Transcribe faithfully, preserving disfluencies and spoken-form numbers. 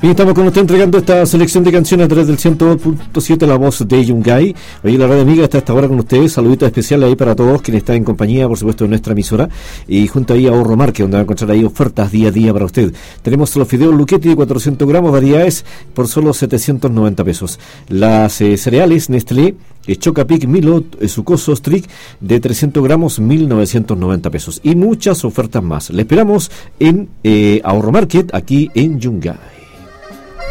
Bien, estamos con usted entregando esta selección de canciones a través del ciento dos punto siete, la voz de Yungay. Oye, la radio amiga está hasta ahora con ustedes. Saluditos especiales ahí para todos quienes están en compañía, por supuesto, de nuestra emisora. Y junto ahí a Ahorro Market, donde va a encontrar ahí ofertas día a día para usted. Tenemos los fideos Luchetti de cuatrocientos gramos, variedades por solo setecientos noventa pesos. Las eh, cereales Nestlé eh, Chocapic Milo eh, Sucosos Trick de trescientos gramos, mil novecientos noventa pesos. Y muchas ofertas más. Le esperamos en eh, Ahorro Market, aquí en Yungay.